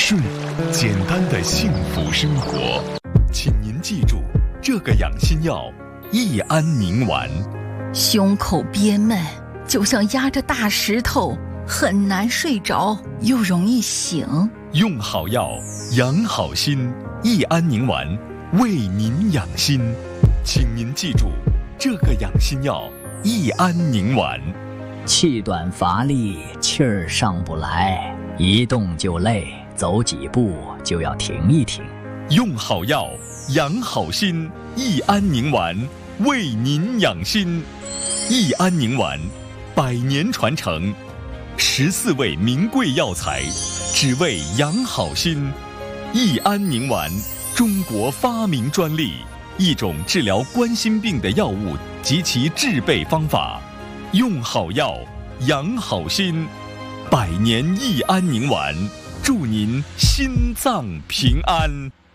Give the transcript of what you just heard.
顺，简单的幸福生活。请您记住，这个养心药益安宁丸。 胸口憋闷，就像压着大石头，很难睡着，又容易醒。 用好药，养好心，益安宁丸为您养心。请您记住，这个养心药益安宁丸。 气短乏力，气儿上不来，一动就累，走几步就要停一停。 用好药，养好心，益安宁丸为您养心。益安宁丸100年传承，14味名贵药材，只为养好心。益安宁丸，中国发明专利，一种治疗冠心病的药物及其制备方法。用好药，养好心，100年益安宁丸，祝您心脏平安。